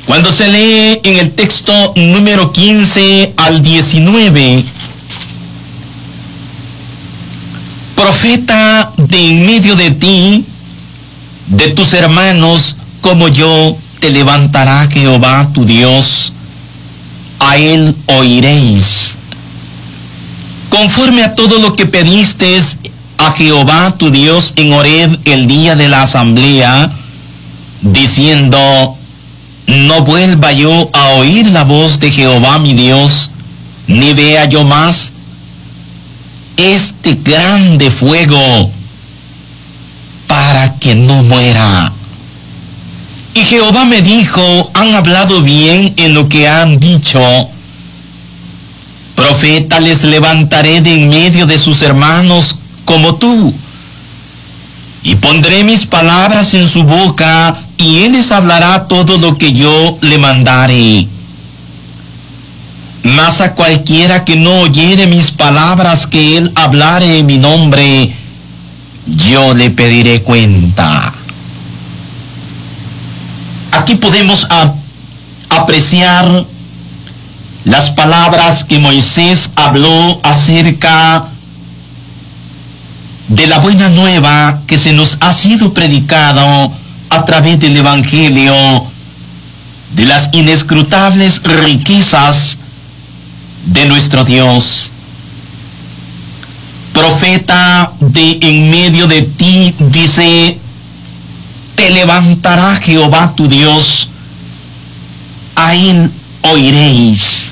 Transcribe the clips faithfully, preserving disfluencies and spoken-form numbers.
Cuando se lee en el texto número quince al diecinueve, profeta de en medio de ti, de tus hermanos, como yo, te levantará Jehová tu Dios, a él oiréis. Conforme a todo lo que pedisteis a Jehová tu Dios en Horeb el día de la asamblea, diciendo, no vuelva yo a oír la voz de Jehová mi Dios, ni vea yo más este grande fuego, para que no muera. Y Jehová me dijo, han hablado bien en lo que han dicho. Profeta les levantaré de en medio de sus hermanos como tú, y pondré mis palabras en su boca, y él les hablará todo lo que yo le mandare. Mas a cualquiera que no oyere mis palabras que él hablare en mi nombre, yo le pediré cuenta. Aquí podemos a, apreciar las palabras que Moisés habló acerca de la buena nueva que se nos ha sido predicado a través del Evangelio, de las inescrutables riquezas de nuestro Dios. Profeta de en medio de ti, dice, te levantará Jehová tu Dios, a él oiréis.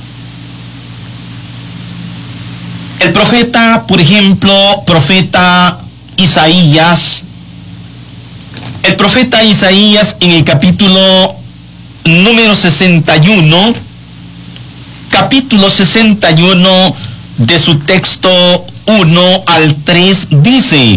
El profeta, por ejemplo, profeta Isaías, el profeta Isaías en el capítulo número sesenta y uno, capítulo sesenta y uno de su texto uno al tres, dice,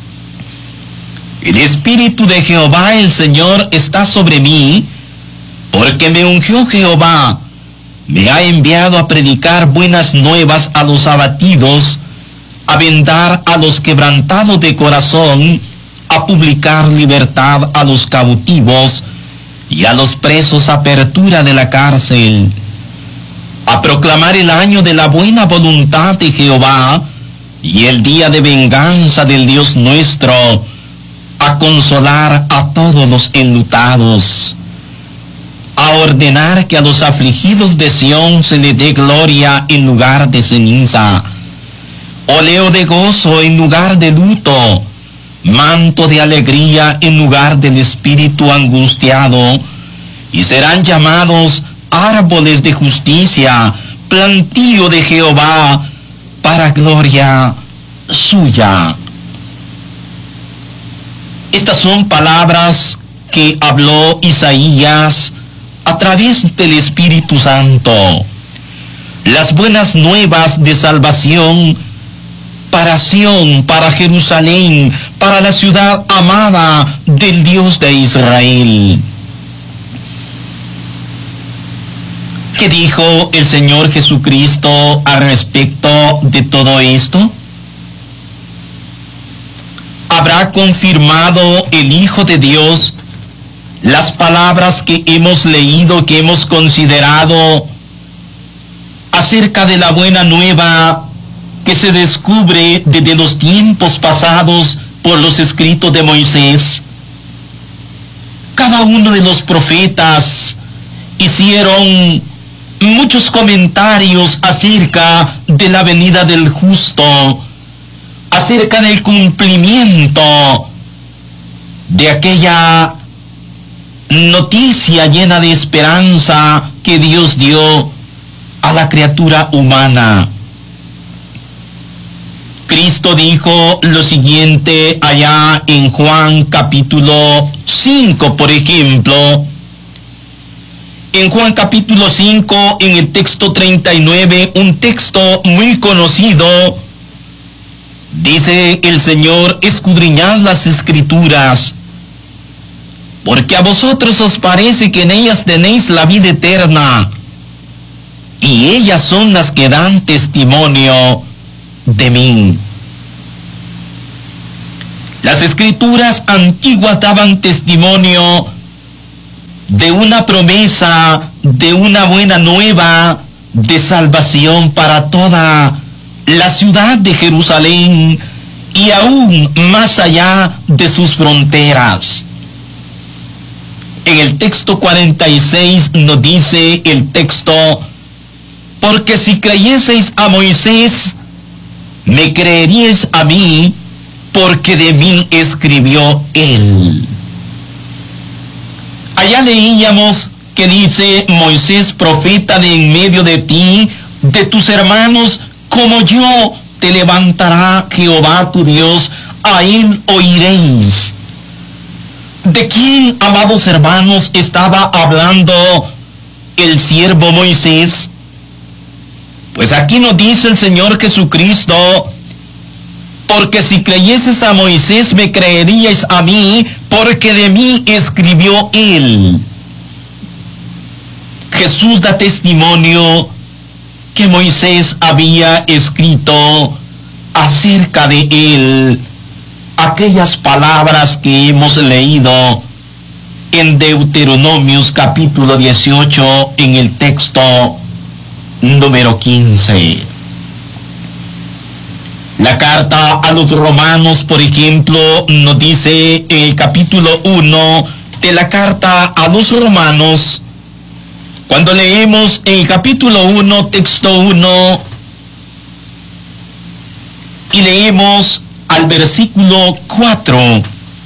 el Espíritu de Jehová el Señor está sobre mí, porque me ungió Jehová, me ha enviado a predicar buenas nuevas a los abatidos, a vendar a los quebrantados de corazón, a publicar libertad a los cautivos y a los presos apertura de la cárcel, a proclamar el año de la buena voluntad de Jehová y el día de venganza del Dios nuestro, a consolar a todos los enlutados, a ordenar que a los afligidos de Sión se le dé gloria en lugar de ceniza, óleo de gozo en lugar de luto, manto de alegría en lugar del espíritu angustiado, y serán llamados árboles de justicia, plantío de Jehová, para gloria suya. Estas son palabras que habló Isaías a través del Espíritu Santo. Las buenas nuevas de salvación para Sión, para Jerusalén, para la ciudad amada del Dios de Israel. ¿Qué dijo el Señor Jesucristo al respecto de todo esto? ¿Habrá confirmado el Hijo de Dios las palabras que hemos leído, que hemos considerado acerca de la buena nueva que se descubre desde los tiempos pasados por los escritos de Moisés? Cada uno de los profetas hicieron muchos comentarios acerca de la venida del justo, acerca del cumplimiento de aquella noticia llena de esperanza que Dios dio a la criatura humana. Cristo dijo lo siguiente allá en Juan capítulo cinco, por ejemplo. En Juan capítulo cinco, en el texto treinta y nueve, un texto muy conocido, dice el Señor, escudriñad las Escrituras, porque a vosotros os parece que en ellas tenéis la vida eterna, y ellas son las que dan testimonio de mí. Las Escrituras antiguas daban testimonio de una promesa, de una buena nueva de salvación para toda la ciudad de Jerusalén y aún más allá de sus fronteras. En el texto cuarenta y seis nos dice el texto: porque si creyeseis a Moisés, me creeríais a mí, porque de mí escribió él. Allá leíamos que dice Moisés, profeta de en medio de ti, de tus hermanos, como yo, te levantará Jehová tu Dios, a él oiréis. ¿De quién, amados hermanos, estaba hablando el siervo Moisés? Pues aquí nos dice el Señor Jesucristo: porque si creyeses a Moisés, me creeríais a mí, porque de mí escribió él. Jesús da testimonio que Moisés había escrito acerca de él aquellas palabras que hemos leído en Deuteronomios capítulo dieciocho, en el texto número quince. La carta a los romanos, por ejemplo, nos dice en el capítulo uno de la carta a los romanos, cuando leemos en el capítulo uno, texto uno, y leemos al versículo cuatro,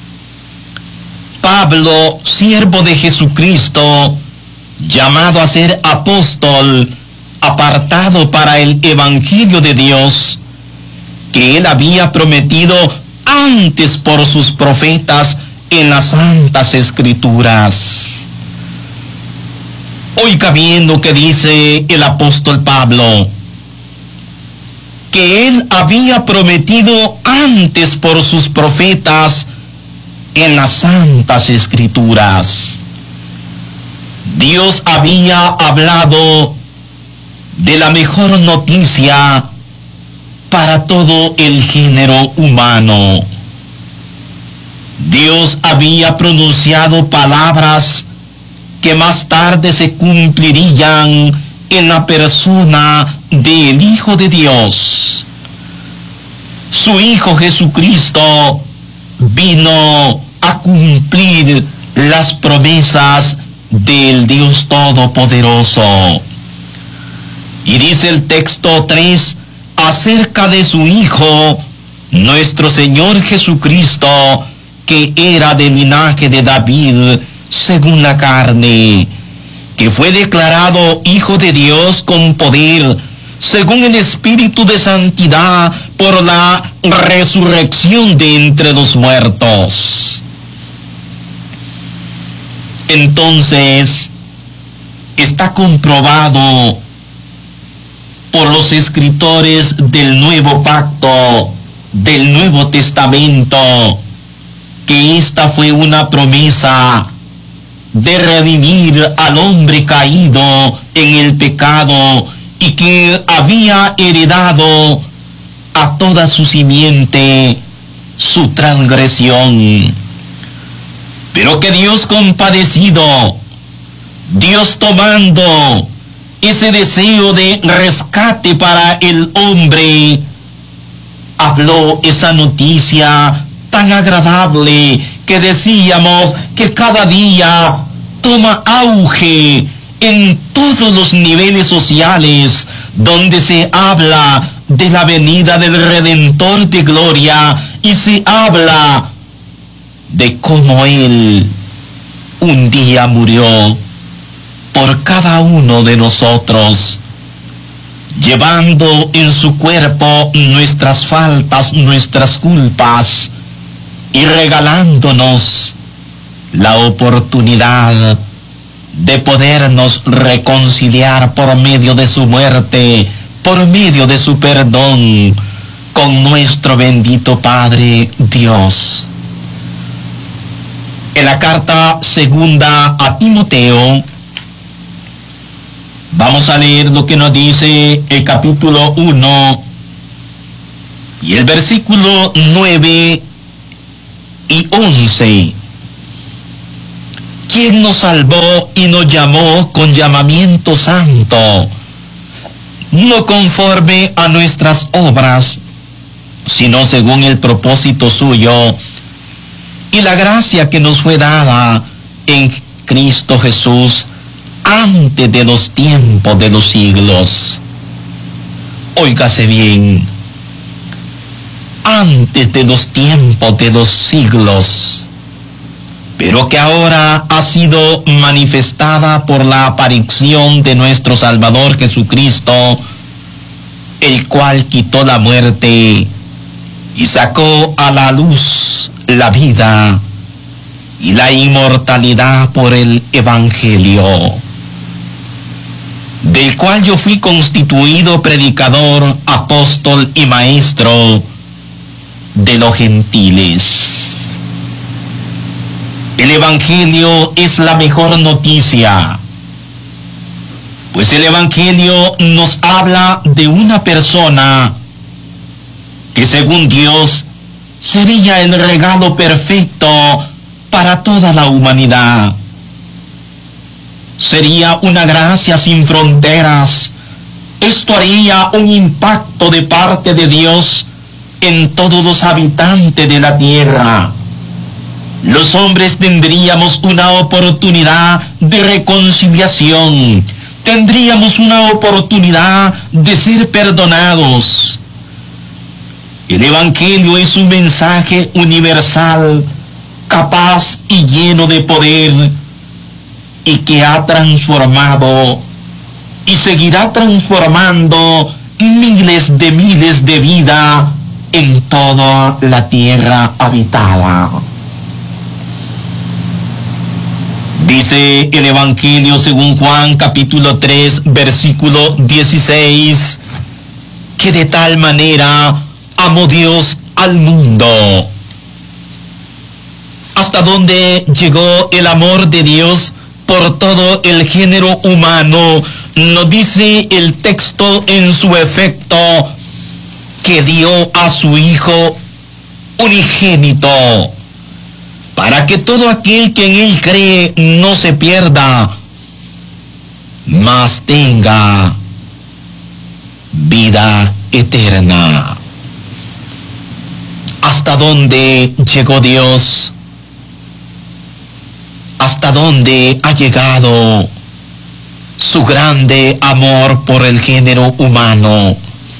Pablo, siervo de Jesucristo, llamado a ser apóstol, apartado para el evangelio de Dios, que él había prometido antes por sus profetas en las santas escrituras. Oiga bien lo que dice el apóstol Pablo: que él había prometido antes por sus profetas en las santas escrituras. Dios había hablado de la mejor noticia para todo el género humano. Dios había pronunciado palabras que más tarde se cumplirían en la persona del Hijo de Dios. Su Hijo Jesucristo vino a cumplir las promesas del Dios Todopoderoso. Y dice el texto tres acerca de su Hijo, nuestro Señor Jesucristo, que era del linaje de David según la carne, que fue declarado Hijo de Dios con poder, según el Espíritu de Santidad, por la resurrección de entre los muertos. Entonces, está comprobado por los escritores del Nuevo Pacto, del Nuevo Testamento, que esta fue una promesa de redimir al hombre caído en el pecado y que había heredado a toda su simiente su transgresión. Pero que Dios compadecido, Dios tomando ese deseo de rescate para el hombre, habló esa noticia tan agradable que decíamos que cada día toma auge en todos los niveles sociales, donde se habla de la venida del Redentor de gloria y se habla de cómo Él un día murió por cada uno de nosotros, llevando en su cuerpo nuestras faltas, nuestras culpas, y regalándonos la oportunidad de podernos reconciliar por medio de su muerte, por medio de su perdón, con nuestro bendito Padre Dios. En la carta segunda a Timoteo, vamos a leer lo que nos dice el capítulo uno y el versículo nueve y once. quien nos salvó y nos llamó con llamamiento santo, no conforme a nuestras obras, sino según el propósito suyo y la gracia que nos fue dada en Cristo Jesús antes de los tiempos de los siglos. Óigase bien, antes de los tiempos de los siglos, pero que ahora ha sido manifestada por la aparición de nuestro Salvador Jesucristo, el cual quitó la muerte y sacó a la luz la vida y la inmortalidad por el Evangelio, del cual yo fui constituido predicador, apóstol y maestro de los gentiles. El Evangelio es la mejor noticia, pues el Evangelio nos habla de una persona que según Dios sería el regalo perfecto para toda la humanidad. Sería una gracia sin fronteras. Esto haría un impacto de parte de Dios en todos los habitantes de la tierra. Los hombres tendríamos una oportunidad de reconciliación. Tendríamos una oportunidad de ser perdonados. El Evangelio es un mensaje universal, capaz y lleno de poder, y que ha transformado y seguirá transformando miles de miles de vidas en toda la tierra habitada. Dice el Evangelio según Juan capítulo tres versículo dieciséis, que de tal manera amó Dios al mundo. ¿Hasta dónde llegó el amor de Dios por todo el género humano? Nos dice el texto en su efecto que dio a su Hijo unigénito, para que todo aquel que en Él cree no se pierda, mas tenga vida eterna. ¿Hasta dónde llegó Dios? ¿Hasta dónde ha llegado su grande amor por el género humano?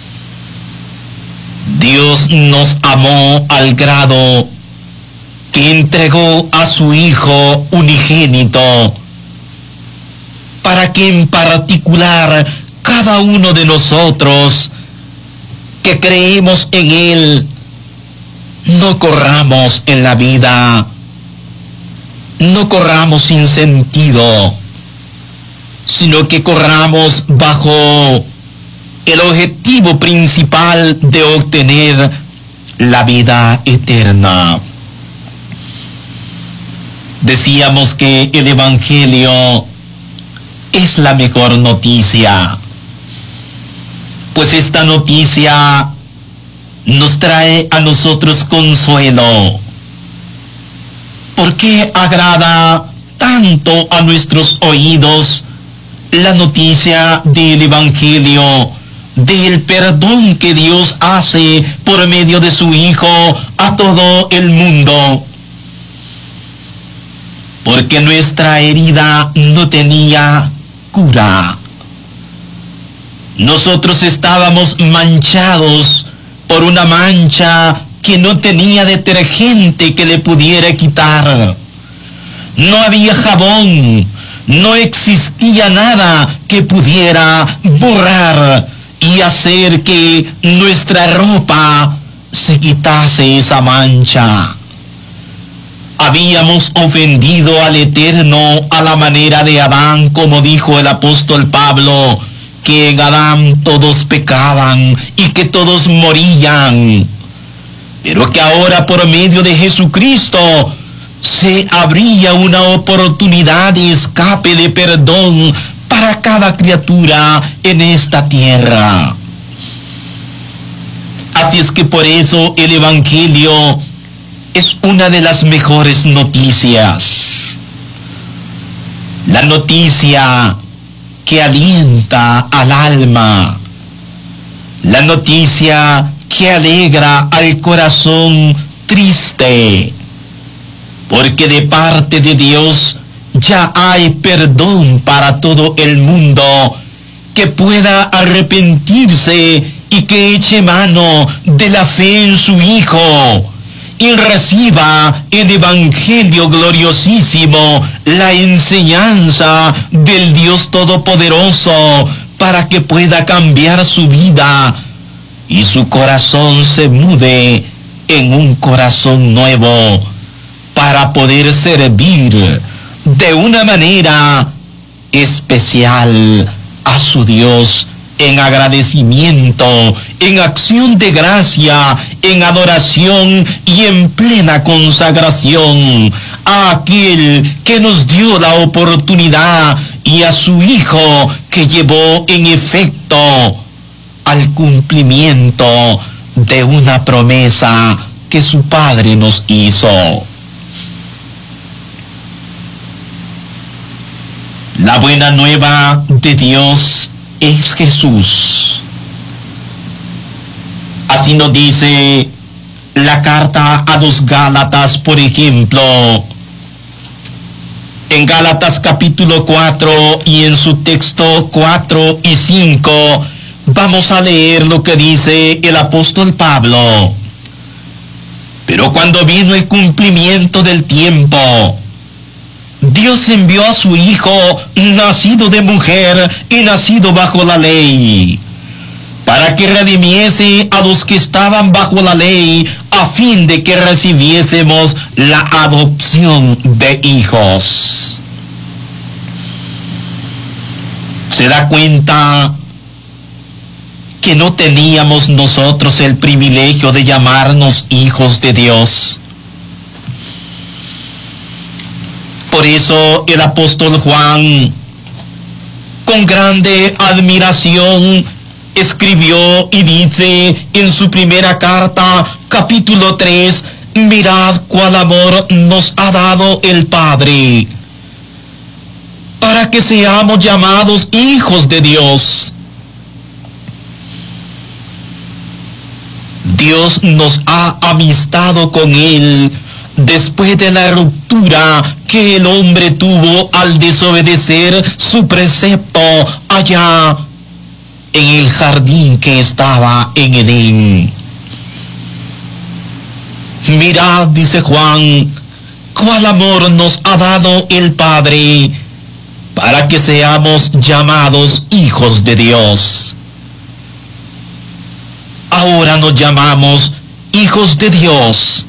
Dios nos amó al grado que entregó a su Hijo unigénito, para que en particular cada uno de nosotros que creemos en Él no corramos en la vida, no corramos sin sentido, sino que corramos bajo el objetivo principal de obtener la vida eterna. Decíamos que el Evangelio es la mejor noticia, pues esta noticia nos trae a nosotros consuelo. ¿Por qué agrada tanto a nuestros oídos la noticia del Evangelio, del perdón que Dios hace por medio de su Hijo a todo el mundo? Porque nuestra herida no tenía cura. Nosotros estábamos manchados por una mancha que no tenía detergente que le pudiera quitar. No había jabón, no existía nada que pudiera borrar y hacer que nuestra ropa se quitase esa mancha. Habíamos ofendido al Eterno a la manera de Adán, como dijo el apóstol Pablo, que en Adán todos pecaban y que todos morían, pero que ahora por medio de Jesucristo se abría una oportunidad de escape, de perdón para cada criatura en esta tierra. Así es que por eso el Evangelio es una de las mejores noticias. la noticia que alienta al alma, la noticia que alegra al corazón triste, porque de parte de Dios ya hay perdón para todo el mundo que pueda arrepentirse y que eche mano de la fe en su Hijo y reciba el Evangelio gloriosísimo, la enseñanza del Dios Todopoderoso, para que pueda cambiar su vida y su corazón se mude en un corazón nuevo, para poder servir de una manera especial a su Dios, en agradecimiento, en acción de gracia, en adoración y en plena consagración a aquel que nos dio la oportunidad y a su Hijo que llevó en efecto al cumplimiento de una promesa que su Padre nos hizo. La buena nueva de Dios es Jesús. Así nos dice la carta a los Gálatas, por ejemplo, en Gálatas capítulo cuatro y en su texto cuatro y cinco, vamos a leer lo que dice el apóstol Pablo. Pero cuando vino el cumplimiento del tiempo, Dios envió a su Hijo, nacido de mujer y nacido bajo la ley, para que redimiese a los que estaban bajo la ley, a fin de que recibiésemos la adopción de hijos. ¿Se da cuenta que no teníamos nosotros el privilegio de llamarnos hijos de Dios? Por eso el apóstol Juan, con grande admiración, escribió y dice en su primera carta, capítulo tres, mirad cuál amor nos ha dado el Padre, para que seamos llamados hijos de Dios. Dios nos ha amistado con Él después de la ruptura que el hombre tuvo al desobedecer su precepto allá en el jardín que estaba en Edén. Mirad, dice Juan, cuál amor nos ha dado el Padre para que seamos llamados hijos de Dios. Ahora nos llamamos hijos de Dios.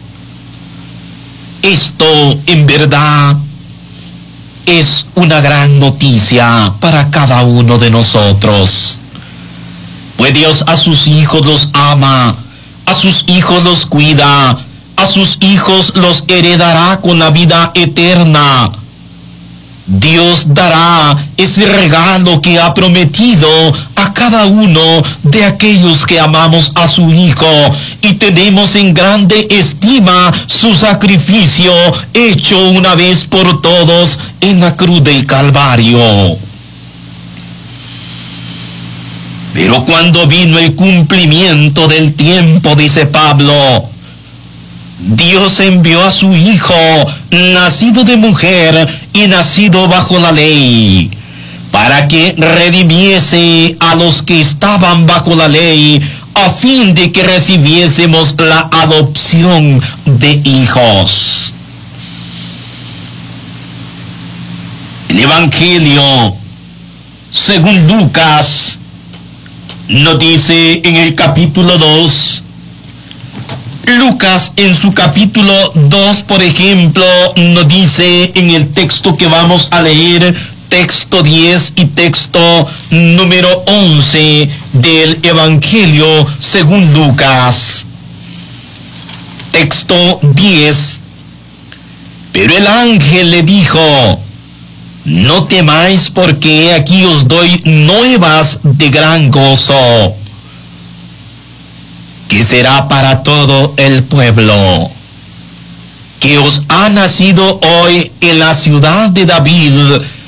Esto, en verdad, es una gran noticia para cada uno de nosotros. Pues Dios a sus hijos los ama, a sus hijos los cuida, a sus hijos los heredará con la vida eterna. Dios dará ese regalo que ha prometido a cada uno de aquellos que amamos a su Hijo y tenemos en grande estima su sacrificio hecho una vez por todos en la cruz del Calvario. Pero cuando vino el cumplimiento del tiempo, dice Pablo, Dios envió a su Hijo, nacido de mujer y nacido bajo la ley, para que redimiese a los que estaban bajo la ley, a fin de que recibiésemos la adopción de hijos. El Evangelio, según Lucas, nos dice en el capítulo dos, Lucas en su capítulo dos, por ejemplo, nos dice en el texto que vamos a leer, texto diez y texto número once del Evangelio según Lucas. Texto diez. Pero el ángel le dijo, no temáis, porque aquí os doy nuevas de gran gozo, que será para todo el pueblo, que os ha nacido hoy en la ciudad de David